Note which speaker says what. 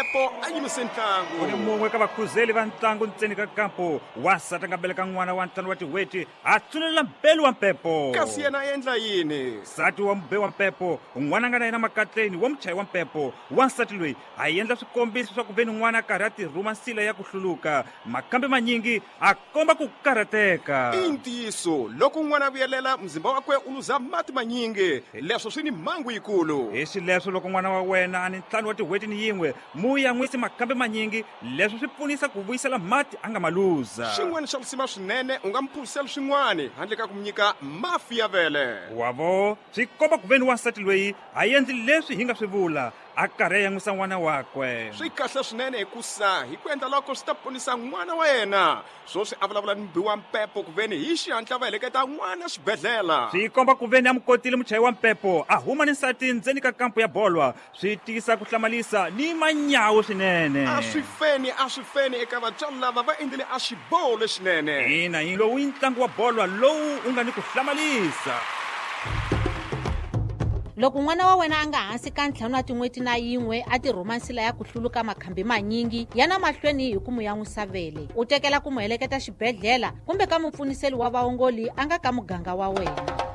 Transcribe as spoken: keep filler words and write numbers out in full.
Speaker 1: Mpepo a yimise ntlangu.
Speaker 2: Uni mungwe ka vakhuzeli va ntlangu ntseni ka kampo wasati nga beleka n'wana wa ntlhanu wa tiweti a tsunelela mbelu wa Mpepo.
Speaker 1: Kasi yena endla yini?
Speaker 2: Nsati wa mbe wa Mpepo n'wana nga na yena makatleni wa muchayi wa Mpepo wansati loyi a endla swikombiso swa ku veni n'wana a karhi a tirhuma nsila ya ku hluluka makambe manyingi a komba ku karhateka.
Speaker 1: I ntiyiso loko n'wana a vuyelela mzimba wakwe u luza mati manyingi leswo swi ni mhangu yikulu.
Speaker 2: Hi swileswo loko n'wana wa wena a ni ntlhanu wa tiweti ni yin'we mu ya n'wisi makambe manyingi leswi swi pfunisa ku vuyisela mati a nga maluza.
Speaker 1: Xin'wana xa kusima swinene u nga mphurisela swin'wana handle ka ku mu nyika mafi ya vele.
Speaker 2: Wavo swi komba ku veni wansati loyi a endli leswi hi nga swi vula a karhi a yan'wisa n'wana wakwe.
Speaker 1: Swi kahle swinene hikusa hi ku endla loko swi ta ponisa n'wana wa yena swo swi a vulavula ni mbi wa Mpepo ku veni hi xihatla va heleketa n'wana xibedhlele.
Speaker 2: Swi komba ku veni a mukotile muchayi wa Mpepo a huma ni nsati ndzeni ka kampo ya bolwa swi tisa ku hlamalisa ni manyawu swinene.
Speaker 1: A swi feni a swi feni eka vatswari lava va endlile a xiboho lexinene.
Speaker 2: Ina hi lowu i ntlangu wa bolwa lowu u nga ni ku hlamalisa.
Speaker 3: Loko n'wana wa wena a nga hansi ka ntlhanu wa tin'weti na yin'we a tirhuma nsila ya ku hluluka makhambi manyingi yana mahlweni hi ku mu yan'wisa vele u tekela ku mu heleketa xibedhlele kumbe ka mupfuniseli wa vaongoli a nga ka muganga wa wena.